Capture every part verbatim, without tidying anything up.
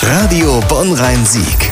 Radio Bonn-Rhein-Sieg.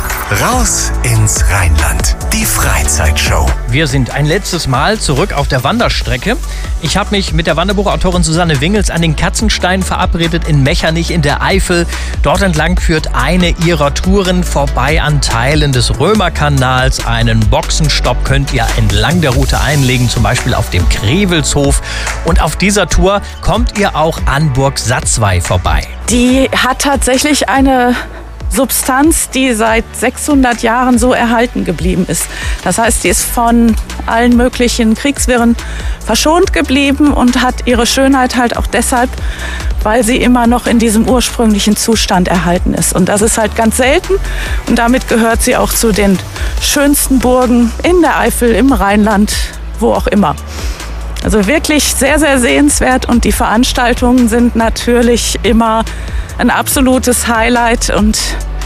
Raus ins Rheinland. Die Freizeitshow. Wir sind ein letztes Mal zurück auf der Wanderstrecke. Ich habe mich mit der Wanderbuchautorin Susanne Wingels an den Katzenstein verabredet in Mechernich in der Eifel. Dort entlang führt eine ihrer Touren vorbei an Teilen des Römerkanals. Einen Boxenstopp könnt ihr entlang der Route einlegen, zum Beispiel auf dem Krewelshof. Und auf dieser Tour kommt ihr auch an Burg Satzwey vorbei. Die hat tatsächlich eine Substanz, die seit sechshundert Jahren so erhalten geblieben ist. Das heißt, die ist von allen möglichen Kriegswirren verschont geblieben und hat ihre Schönheit halt auch deshalb, weil sie immer noch in diesem ursprünglichen Zustand erhalten ist. Und das ist halt ganz selten und damit gehört sie auch zu den schönsten Burgen in der Eifel, im Rheinland, wo auch immer. Also wirklich sehr, sehr sehenswert und die Veranstaltungen sind natürlich immer ein absolutes Highlight und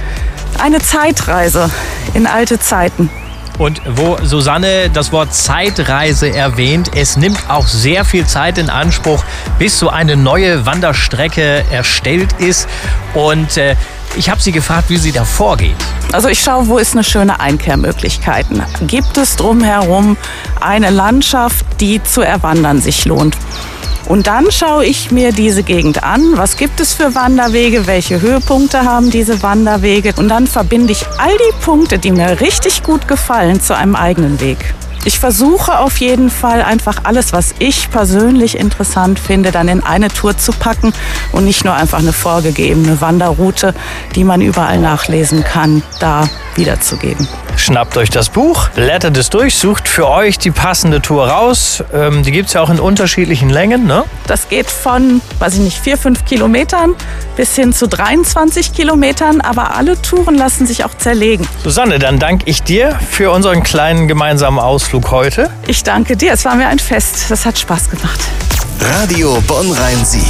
eine Zeitreise in alte Zeiten. Und wo Susanne das Wort Zeitreise erwähnt, es nimmt auch sehr viel Zeit in Anspruch, bis so eine neue Wanderstrecke erstellt ist. Und äh, ich habe sie gefragt, wie sie da vorgeht. Also ich schaue, wo ist eine schöne Einkehrmöglichkeit. Gibt es drumherum eine Landschaft, die zu erwandern sich lohnt? Und dann schaue ich mir diese Gegend an. Was gibt es für Wanderwege? Welche Höhepunkte haben diese Wanderwege? Und dann verbinde ich all die Punkte, die mir richtig gut gefallen, zu einem eigenen Weg. Ich versuche auf jeden Fall einfach alles, was ich persönlich interessant finde, dann in eine Tour zu packen und nicht nur einfach eine vorgegebene Wanderroute, die man überall nachlesen kann, da wiederzugeben. Schnappt euch das Buch, blättert es durch, sucht für euch die passende Tour raus. Ähm, die gibt es ja auch in unterschiedlichen Längen, ne? Das geht von, weiß ich nicht, vier, fünf Kilometern bis hin zu dreiundzwanzig Kilometern, aber alle Touren lassen sich auch zerlegen. Susanne, dann danke ich dir für unseren kleinen gemeinsamen Ausflug heute. Ich danke dir, es war mir ein Fest, das hat Spaß gemacht. Radio Bonn-Rhein-Sieg.